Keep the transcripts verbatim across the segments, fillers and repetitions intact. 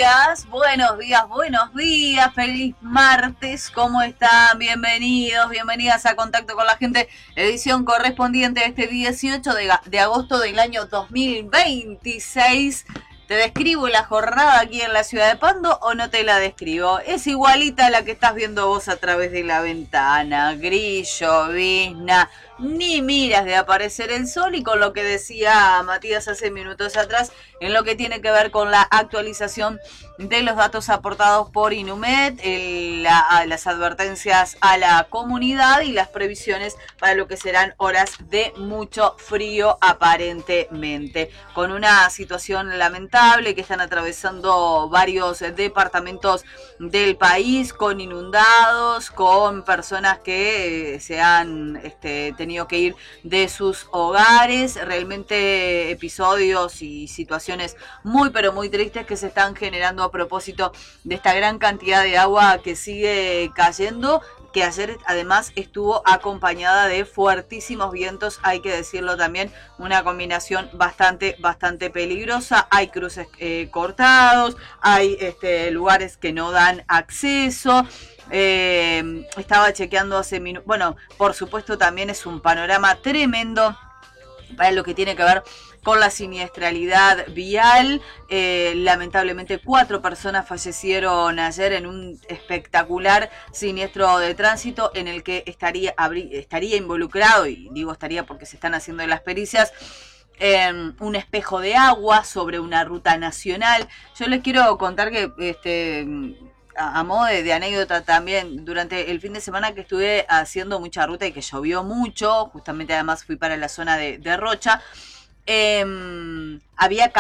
días, buenos días, buenos días, feliz martes, ¿cómo están? Bienvenidos, bienvenidas a Contacto con la Gente, edición correspondiente a este dieciocho de, de agosto del año dos mil veintiséis. ¿Te describo la jornada aquí en la ciudad de Pando o no te la describo? Es igualita a la que estás viendo vos a través de la ventana, gris, llovizna, ni miras de aparecer el sol, y con lo que decía Matías hace minutos atrás, en lo que tiene que ver con la actualización de los datos aportados por Inumet, el, la, las advertencias a la comunidad y las previsiones para lo que serán horas de mucho frío aparentemente, con una situación lamentable que están atravesando varios departamentos del país, con inundados, con personas que eh, se han este, tenido que ir de sus hogares, realmente episodios y situaciones muy pero muy tristes que se están generando a propósito de esta gran cantidad de agua que sigue cayendo, que ayer además estuvo acompañada de fuertísimos vientos, hay que decirlo también, una combinación bastante, bastante peligrosa. Hay cruces eh, cortados, hay este, lugares que no dan acceso. Eh, estaba chequeando hace minutos, bueno, por supuesto también es un panorama tremendo para lo que tiene que ver con la siniestralidad vial. Eh, lamentablemente cuatro personas fallecieron ayer en un espectacular siniestro de tránsito en el que estaría, habría, estaría involucrado, y digo estaría porque se están haciendo las pericias, Eh, un espejo de agua sobre una ruta nacional. Yo les quiero contar que este, a, a modo de, de anécdota también, durante el fin de semana que estuve haciendo mucha ruta y que llovió mucho, justamente además fui para la zona de, de Rocha, Eh, había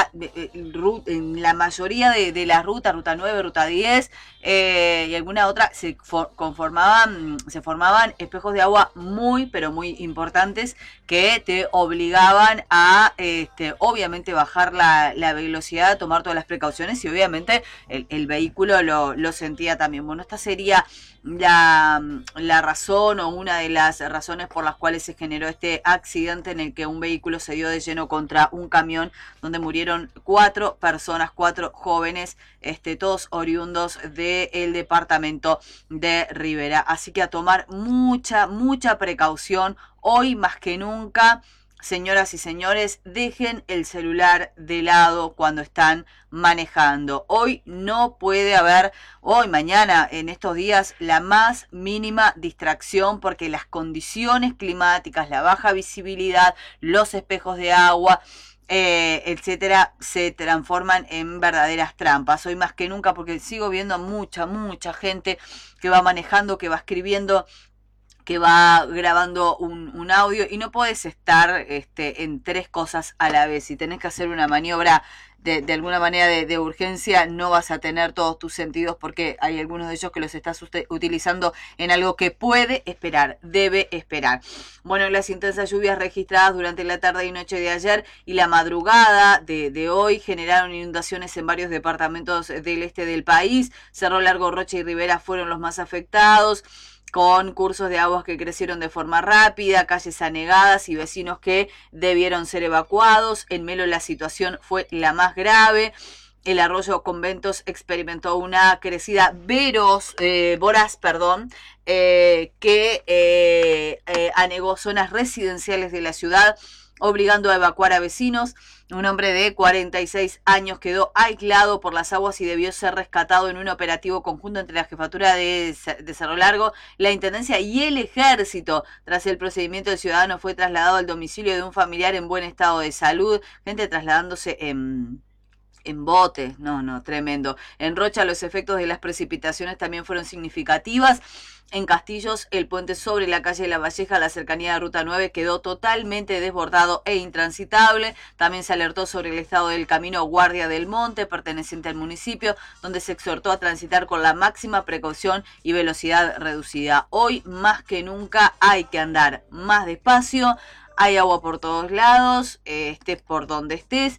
en la mayoría de, de las rutas, ruta nueve, ruta diez eh, y alguna otra, se conformaban, se formaban espejos de agua muy pero muy importantes que te obligaban a este, obviamente bajar la, la velocidad, tomar todas las precauciones, y obviamente el, el vehículo lo, lo sentía también. Bueno, esta sería la, la razón o una de las razones por las cuales se generó este accidente en el que un vehículo se dio de lleno contra un camión, donde murieron cuatro personas, cuatro jóvenes, este, todos oriundos del departamento de Rivera. Así que a tomar mucha, mucha precaución hoy más que nunca. Señoras y señores, dejen el celular de lado cuando están manejando. Hoy no puede haber, hoy, mañana, en estos días, la más mínima distracción, porque las condiciones climáticas, la baja visibilidad, los espejos de agua, eh, etcétera, se transforman en verdaderas trampas. Hoy más que nunca, porque sigo viendo a mucha, mucha gente que va manejando, que va escribiendo, que va grabando un, un audio, y no podés estar este, en tres cosas a la vez. Si tenés que hacer una maniobra de, de alguna manera de, de urgencia, no vas a tener todos tus sentidos, porque hay algunos de ellos que los estás usted, utilizando en algo que puede esperar, debe esperar. Bueno, las intensas lluvias registradas durante la tarde y noche de ayer y la madrugada de, de hoy generaron inundaciones en varios departamentos del este del país. Cerro Largo, Rocha y Rivera fueron los más afectados, con cursos de aguas que crecieron de forma rápida, calles anegadas y vecinos que debieron ser evacuados. En Melo la situación fue la más grave. El arroyo Conventos experimentó una crecida veros, eh, voraz, perdón, eh, que eh, eh, anegó zonas residenciales de la ciudad, obligando a evacuar a vecinos. Un hombre de cuarenta y seis años quedó aislado por las aguas y debió ser rescatado en un operativo conjunto entre la Jefatura de, de Cerro Largo, la Intendencia y el Ejército. Tras el procedimiento, el ciudadano fue trasladado al domicilio de un familiar en buen estado de salud. Gente trasladándose en... en botes, no, no, tremendo. En Rocha los efectos de las precipitaciones también fueron significativas. En Castillos, el puente sobre la calle de La Valleja, a la cercanía de Ruta nueve, quedó totalmente desbordado e intransitable. También se alertó sobre el estado del camino Guardia del Monte, perteneciente al municipio, donde se exhortó a transitar con la máxima precaución y velocidad reducida. Hoy, más que nunca, hay que andar más despacio. Hay agua por todos lados, eh, estés por donde estés.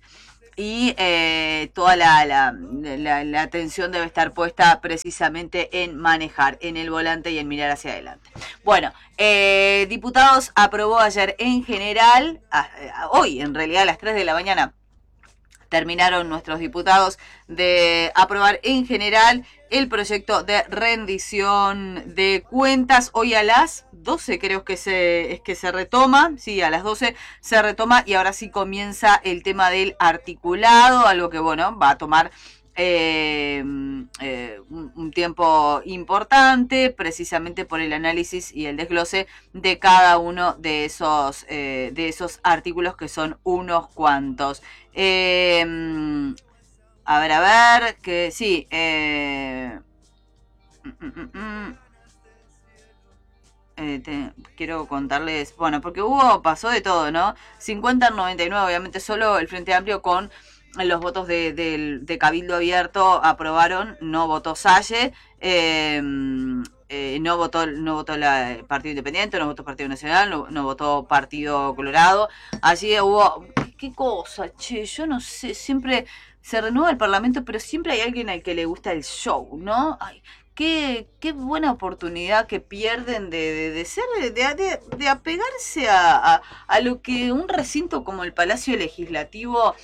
Y eh, toda la, la, la, la atención debe estar puesta precisamente en manejar, en el volante y en mirar hacia adelante. Bueno, eh, diputados aprobó ayer en general, a, a, hoy en realidad a las tres de la mañana, terminaron nuestros diputados de aprobar en general el proyecto de rendición de cuentas. Hoy a las doce creo que se, es que se retoma, sí, a las doce se retoma y ahora sí comienza el tema del articulado, algo que bueno, va a tomar Eh, eh, un, un tiempo importante precisamente por el análisis y el desglose de cada uno de esos eh, de esos artículos, que son unos cuantos. Eh, a ver, a ver, que sí. Eh, mm, mm, mm, eh, te, quiero contarles, bueno, porque hubo, pasó de todo, ¿no? cincuenta al noventa y nueve, obviamente solo el Frente Amplio con los votos de, de, de Cabildo Abierto aprobaron, no votó Salle, eh, eh, no votó no votó la Partido Independiente, no votó Partido Nacional, no, no votó Partido Colorado. Allí hubo, ¿qué, qué cosa? Che, yo no sé, siempre se renueva el Parlamento, pero siempre hay alguien al que le gusta el show, ¿no? Ay, Qué, qué buena oportunidad que pierden de, de, de ser, de, de, de apegarse a, a, a lo que un recinto como el Palacio Legislativo,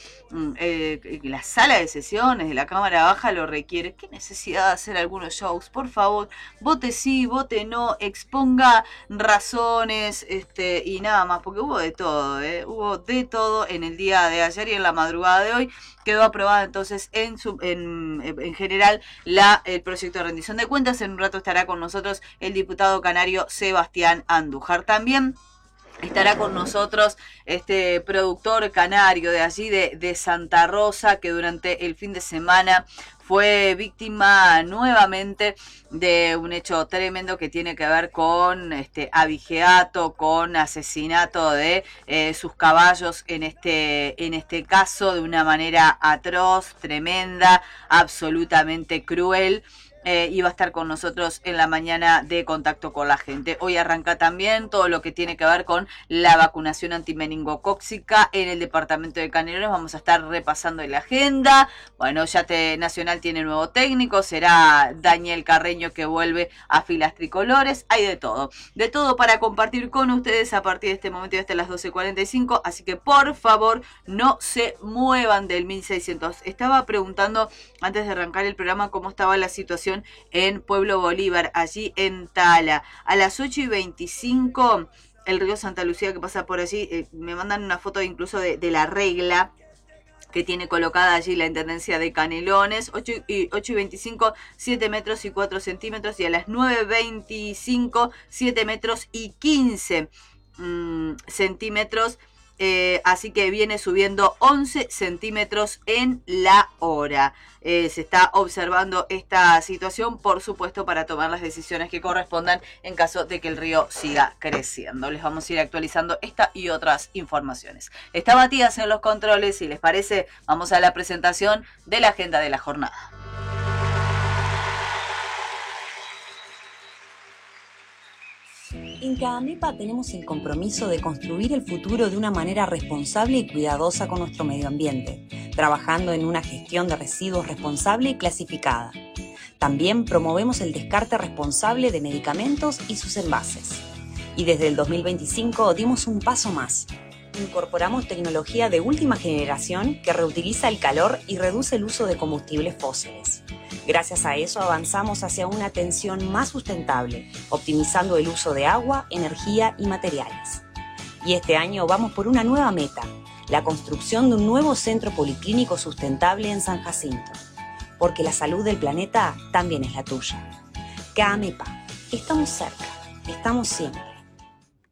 eh, la sala de sesiones de la Cámara Baja lo requiere. Qué necesidad de hacer algunos shows, por favor, vote sí, vote no, exponga razones, este, y nada más, porque hubo de todo, ¿eh? Hubo de todo en el día de ayer y en la madrugada de hoy. Quedó aprobada entonces en, su, en, en general la, el proyecto de rendición de cuentas. En un rato estará con nosotros el diputado canario Sebastián Andújar. También estará con nosotros este productor canario de allí, de, de Santa Rosa, que durante el fin de semana fue víctima nuevamente de un hecho tremendo que tiene que ver con este abigeato, con asesinato de eh, sus caballos en este, en este caso, de una manera atroz, tremenda, absolutamente cruel. Eh, iba a estar con nosotros en la mañana de Contacto con la Gente. Hoy arranca también todo lo que tiene que ver con la vacunación antimeningocóxica en el departamento de Canelones. Vamos a estar repasando la agenda. Bueno, ya te, Nacional tiene nuevo técnico, será Daniel Carreño, que vuelve a filas tricolores. Hay de todo, de todo para compartir con ustedes a partir de este momento y hasta las doce cuarenta y cinco, así que por favor no se muevan del mil seiscientos. Estaba preguntando antes de arrancar el programa cómo estaba la situación en Pueblo Bolívar, allí en Tala. A las ocho y veinticinco, el río Santa Lucía que pasa por allí, eh, me mandan una foto incluso de, de la regla que tiene colocada allí la Intendencia de Canelones. ocho y veinticinco, siete metros y cuatro centímetros, y a las nueve veinticinco, siete metros y quince mmm, centímetros. Eh, así que viene subiendo once centímetros en la hora. Eh, se está observando esta situación, por supuesto, para tomar las decisiones que correspondan en caso de que el río siga creciendo. Les vamos a ir actualizando esta y otras informaciones. Está Matías en los controles. Si les parece, vamos a la presentación de la agenda de la jornada. En CAAMEPA tenemos el compromiso de construir el futuro de una manera responsable y cuidadosa con nuestro medio ambiente, trabajando en una gestión de residuos responsable y clasificada. También promovemos el descarte responsable de medicamentos y sus envases. Y desde el dos mil veinticinco dimos un paso más. Incorporamos tecnología de última generación que reutiliza el calor y reduce el uso de combustibles fósiles. Gracias a eso avanzamos hacia una atención más sustentable, optimizando el uso de agua, energía y materiales. Y este año vamos por una nueva meta, la construcción de un nuevo centro policlínico sustentable en San Jacinto. Porque la salud del planeta también es la tuya. CAAMEPA, estamos cerca, estamos siempre.